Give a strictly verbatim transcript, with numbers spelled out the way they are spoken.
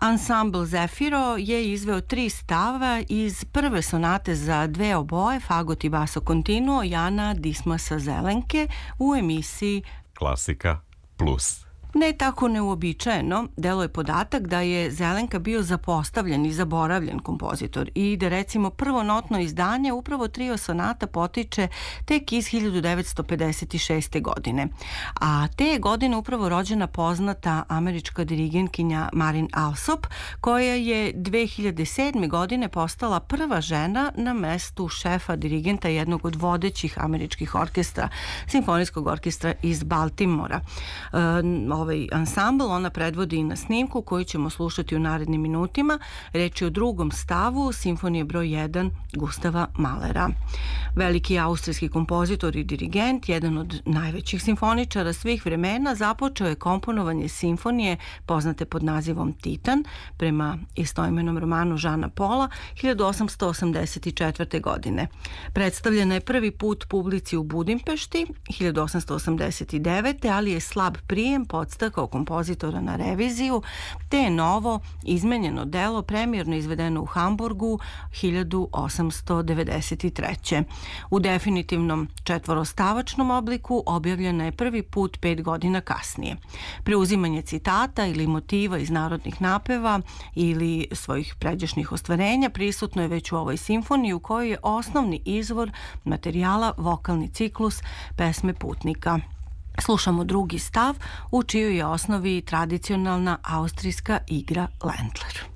Ansambl Zefiro je izveo tri stava iz prve sonate za dve oboje, fagot i basso continuo Jana Dismasa Zelenke u emisiji Klasika plus. Ne tako neuobičajeno deluje podatak da je Zelenka bio zapostavljen i zaboravljen kompozitor i da recimo prvo notno izdanje upravo trio sonata potiče tek iz hiljadu devetsto pedeset šeste. godine. A te je godine upravo rođena poznata američka dirigentkinja Marin Alsop, koja je dve hiljade sedme. godine postala prva žena na mestu šefa dirigenta jednog od vodećih američkih orkestra, simfonijskog orkestra iz Baltimora. E, ovaj ansambl ona predvodi i na snimku koju ćemo slušati u narednim minutima. Reč je o drugom stavu simfonije broj jedan Gustava Mahlera. Veliki austrijski kompozitor i dirigent, jedan od najvećih simfoničara svih vremena, započeo je komponovanje simfonije poznate pod nazivom Titan prema istoimenom romanu Žana Pola hiljadu osamsto osamdeset četvrte. godine. Predstavljena je prvi put publici u Budimpešti hiljadu osamsto osamdeset devete. ali je slab prijem podstakao kompozitora na reviziju, te je novo izmenjeno delo premijerno izvedeno u Hamburgu hiljadu osamsto devedeset treće. U definitivnom četvorostavačnom obliku objavljena je prvi put pet godina kasnije. Preuzimanje citata ili motiva iz narodnih napeva ili svojih pređašnjih ostvarenja prisutno je već u ovoj simfoniji, u kojoj je osnovni izvor materijala vokalni ciklus pesme Putnika. Slušamo drugi stav u čijoj je osnovi tradicionalna austrijska igra Ländler.